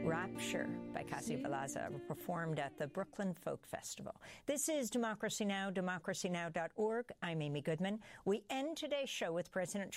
Rapture by Cassie Valaza, performed at the Brooklyn Folk Festival. This is Democracy Now!, democracynow.org. I'm Amy Goodman. We end today's show with President